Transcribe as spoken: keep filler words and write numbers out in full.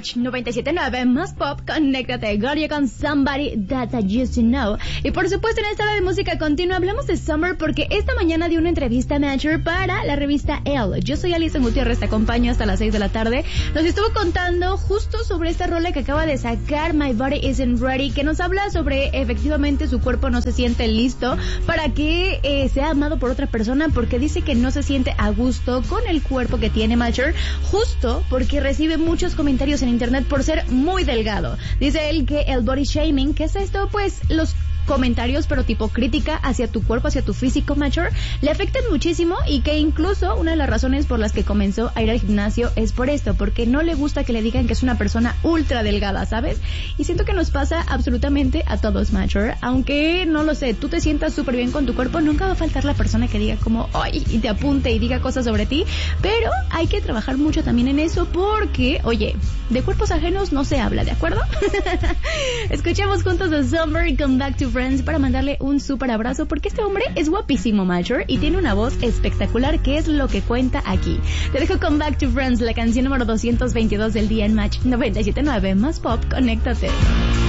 Match noventa y siete punto nueve, más pop, conéctate, Gloria con Somebody That I Used to Know. Y por supuesto en esta hora de música continua hablamos de Summer porque esta mañana dio una entrevista a Matcher para la revista Elle. Yo soy Alison Gutiérrez, te acompaño hasta las seis de la tarde. Nos estuvo contando justo sobre esta rola que acaba de sacar, My Body Isn't Ready, que nos habla sobre efectivamente su cuerpo no se siente listo para que eh, sea amado por otra persona, porque dice que no se siente a gusto con el cuerpo que tiene Matcher, justo porque recibe muchos comentarios en internet por ser muy delgado. Dice él que el body shaming, ¿qué es esto? Pues los comentarios, pero tipo crítica hacia tu cuerpo, hacia tu físico, Matcher, le afectan muchísimo y que incluso una de las razones por las que comenzó a ir al gimnasio es por esto, porque no le gusta que le digan que es una persona ultra delgada, ¿sabes? Y siento que nos pasa absolutamente a todos, Matcher, aunque no lo sé, tú te sientas súper bien con tu cuerpo, nunca va a faltar la persona que diga como, ay, y te apunte y diga cosas sobre ti, pero hay que trabajar mucho también en eso porque, oye, de cuerpos ajenos no se habla, ¿de acuerdo? Escuchemos juntos a Summer y Come Back to Friends para mandarle un súper abrazo porque este hombre es guapísimo, Matcher, y tiene una voz espectacular, que es lo que cuenta aquí. Te dejo con Back to Friends, la canción número doscientos veintidós del día en Match noventa y siete punto nueve, más pop, conéctate.